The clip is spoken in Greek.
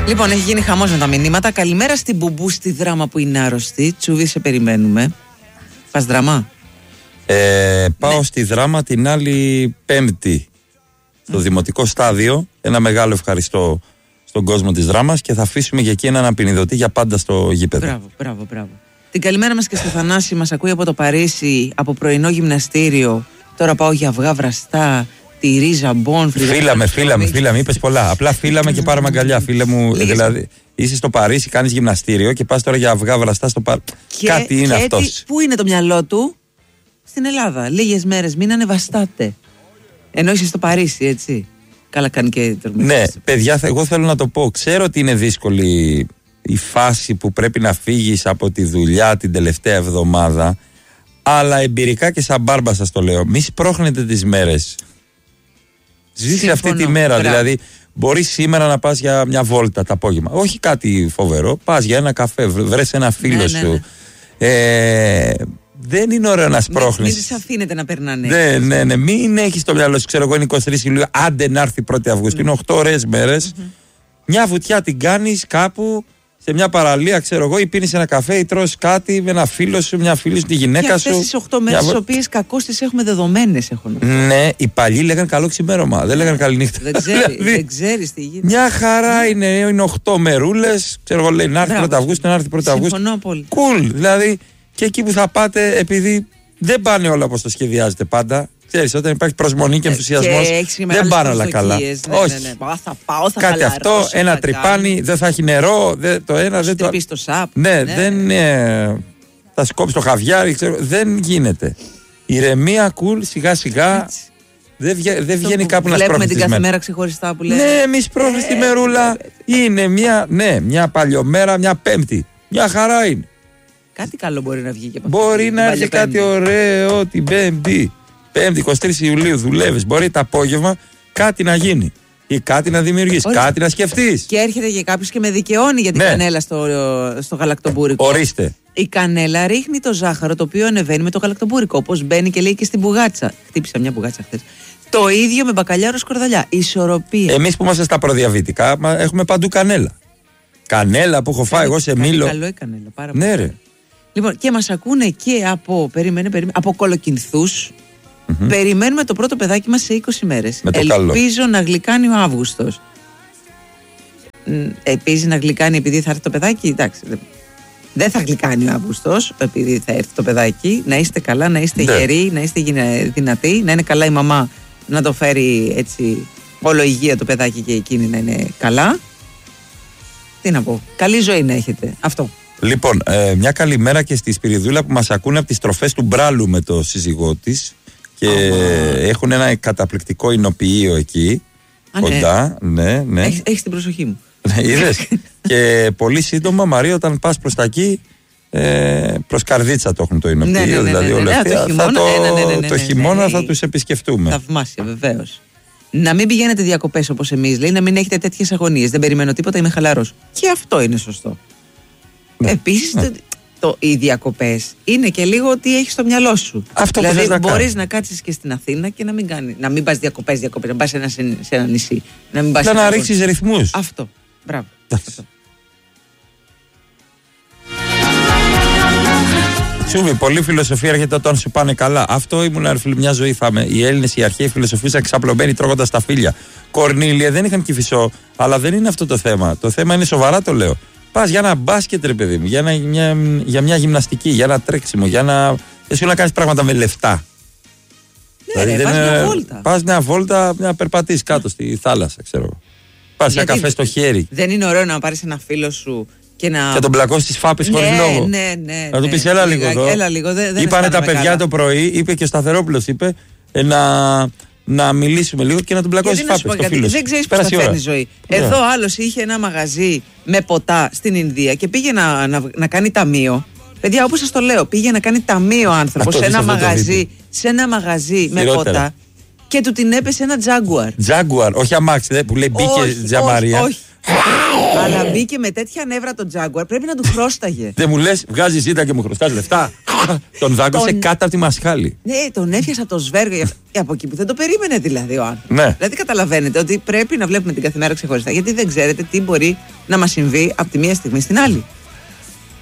Λοιπόν, έχει γίνει χαμός με τα μηνύματα. Καλημέρα στην Μπουμπού στη Δράμα που είναι άρρωστη. Τσούβι, σε περιμένουμε. Πας Δράμα? Πάω στη Δράμα την άλλη Πέμπτη στο Δημοτικό Στάδιο. Ένα μεγάλο ευχαριστώ στον κόσμο της Δράμας και θα αφήσουμε για εκεί έναν απεινιδωτή για πάντα στο γήπεδο. Μπράβο. Την καλημέρα μας και στο Θανάση, μας ακούει από το Παρίσι, από πρωινό γυμναστήριο. Τώρα πάω για αυγά βραστά, τη ρίζα μπον. Φίλαμε, είπες πολλά. Απλά φίλαμε και πάραμε αγκαλιά, φίλε μου. Δηλαδή, είσαι στο Παρίσι, κάνεις γυμναστήριο και πας τώρα για αυγά βραστά στο Παρίσι. Κάτι είναι αυτός. Πού είναι το μυαλό του? Στην Ελλάδα. Λίγες μέρες μείνανε, βαστάτε. Ενώ είσαι στο Παρίσι, έτσι. Καλά κάνει και ναι, παιδιά, εγώ θέλω να το πω. Ξέρω ότι είναι δύσκολη η φάση που πρέπει να φύγεις από τη δουλειά την τελευταία εβδομάδα, αλλά εμπειρικά και σαν μπάρμπα σας το λέω, μη σπρώχνετε τις μέρες. Ζήσε αυτή τη μέρα. Δηλαδή, μπορείς σήμερα να πας για μια βόλτα το απόγευμα. Όχι κάτι φοβερό. Πας για ένα καφέ, βρες ένα φίλο σου. Δεν είναι ωραίο να σπρώχνεις. Μην τις αφήνετε να περνάνε. Ναι. Μην έχεις το μυαλό σου, ξέρω εγώ, είναι 23 Ιουλίου, άντε να έρθει 1η Αυγούστου. Είναι 8 ωραίες μέρες. Μια βουτιά την κάνεις κάπου, σε μια παραλία, ξέρω εγώ, ή πίνεις ένα καφέ, ή τρως κάτι με ένα φίλο σου, μια φίλη σου, τη γυναίκα σου. Και αυτές τις 8 μέρες, τις οποίες κακώς τις έχουμε δεδομένες, Ναι, οι παλιοί λέγαν καλό ξημέρωμα, δεν λέγαν καλή νύχτα. Δεν ξέρεις τι γίνεται. Μια χαρά είναι 8 μερούλες, ξέρω εγώ, λέει να έρθει 1η Αυγούστου, να έρθει 1η Αυγούστου. Συμφωνώ πολύ. Cool, δηλαδή. Και εκεί που θα πάτε, επειδή δεν πάνε όλα όπως το σχεδιάζετε πάντα. Ξέρεις, όταν υπάρχει προσμονή και ενθουσιασμός, δεν πάνε όλα καλά. Όχι. Θα πάω, θα κάτι αυτό, ένα τρυπάνι, δεν θα έχει νερό. Το ένα δεν το. Το σαπ. Ναι, δεν. Θα σκόψει το χαβιάρι, ξέρω, δεν γίνεται. Ηρεμία, cool, σιγά σιγά. Δεν βγαίνει κάπου να σπρώχνει. Βλέπουμε την κάθε μέρα ξεχωριστά που λέμε. Ναι, μη σπρώχνει τη μερούλα. Είναι μια παλιομέρα, μια Πέμπτη. Μια χαρά είναι. Κάτι καλό μπορεί να βγει και από αυτό. Μπορεί να έρθει κάτι ωραίο την Πέμπτη. 23 Ιουλίου δουλεύεις. Μπορεί το απόγευμα κάτι να γίνει. Ή κάτι να δημιουργήσει. Κάτι να σκεφτείς. Και έρχεται και κάποιος και με δικαιώνει για την κανέλα στο γαλακτομπούρικο. Ορίστε. Η κανέλα ρίχνει το ζάχαρο το οποίο ανεβαίνει με το γαλακτομπούρικο. Όπως μπαίνει και λέει και στην μπουγάτσα. Χτύπησα μια μπουγάτσα χθες. Το ίδιο με μπακαλιάρο σκορδαλιά. Ισορροπία. Εμείς που είμαστε στα προδιαβητικά έχουμε παντού κανέλα. Κανέλα που έχω φάει εγώ σε μήλο. Καλό η κανέλα. Πάρα πολύ. Ναι, ρε. Λοιπόν, και μας ακούνε και από, από Κολοκυνθούς. Περιμένουμε το πρώτο παιδάκι μας σε 20 μέρες. Ελπίζω να γλυκάνει ο Αύγουστος. Επίσης να γλυκάνει επειδή θα έρθει το παιδάκι. Εντάξει, δεν θα γλυκάνει ο Αύγουστος επειδή θα έρθει το παιδάκι. Να είστε καλά, να είστε γεροί, να είστε δυνατοί, να είναι καλά η μαμά, να το φέρει έτσι όλο υγεία το παιδάκι και εκείνη να είναι καλά. Τι να πω, καλή ζωή να έχετε. Αυτό. Λοιπόν, μια καλημέρα και στη Σπυριδούλα που μας ακούνε από τις τροφές του Μπράλου με το σύζυγό της και έχουν ένα καταπληκτικό εινοποιείο εκεί κοντά. Ναι. Έχεις την προσοχή μου. Είδες. Και πολύ σύντομα, Μαρία, όταν πας προς τα εκεί, προς Καρδίτσα το έχουν το εινοποιείο. Δηλαδή όλα αυτά. Το χειμώνα θα τους επισκεφτούμε. Θαυμάσια, βεβαίως. Να μην πηγαίνετε διακοπές όπως εμείς, λέει, να μην έχετε τέτοιες αγωνίες. Δεν περιμένω τίποτα, είμαι χαλαρός. Και αυτό είναι σωστό. Επίσης, οι διακοπές είναι και λίγο ότι έχεις στο μυαλό σου. Αυτό δηλαδή, μπορείς να κάτσεις και στην Αθήνα και να μην πας διακοπές, να πας σε ένα νησί. Να ρίξεις ρυθμούς. Αυτό. Μπράβο. Τσούβι, πολλή φιλοσοφία έρχεται όταν σου πάνε καλά. Αυτό ήμουν μια ζωή θα είμαι. Οι Έλληνες, οι αρχαίοι φιλοσοφούσαν ξαπλωμένοι τρώγοντας τα φύλλα. Κορνήλια δεν είχαν Κηφισό, αλλά δεν είναι αυτό το θέμα. Το θέμα είναι σοβαρά, το λέω. Πας για ένα μπάσκετ, ρε παιδί μου, για μια γυμναστική, για ένα τρέξιμο, για ένα. Εσύ να κάνεις πράγματα με λεφτά. Ναι, δηλαδή, πας μια βόλτα. Πας μια βόλτα, να περπατήσεις κάτω στη θάλασσα, ξέρω. Πας για καφέ στο χέρι. Δεν είναι ωραίο να πάρεις ένα φίλο σου και τον πλακώσεις στις φάπες χωρίς λόγο. Ναι. Να του πεις έλα λίγο εδώ. Είπανε τα παιδιά το πρωί, είπε και ο Σταθερόπουλος, είπε να μιλήσουμε λίγο και να τον πλακώσεις φάπες στο φίλο σου. Δεν ξέρεις πώς θα φέρνει ζωή. Εδώ άλλος είχε ένα μαγαζί με ποτά στην Ινδία και πήγε να κάνει ταμείο. Παιδιά, όπως σας το λέω, πήγε να κάνει ταμείο άνθρωπος σε ένα μαγαζί με ποτά και του την έπεσε ένα Jaguar. Jaguar, όχι αμάξι, που λέει μπήκε Τζαμαρία. Όχι. Αλλά μπήκε με τέτοια νεύρα το Jaguar, πρέπει να του χρώσταγε. Δεν μου λες, βγάζεις ζήτα και μου χρωστάς λεφτά. Τον δάγκωσε κάτω από τη μασχάλη. Ναι, τον έφιασα το σβέργο από εκεί που δεν το περίμενε δηλαδή ο άνθρωπος. Ναι. Δηλαδή καταλαβαίνετε ότι πρέπει να βλέπουμε την κάθε μέρα ξεχωριστά, γιατί δεν ξέρετε τι μπορεί να μας συμβεί από τη μία στιγμή στην άλλη.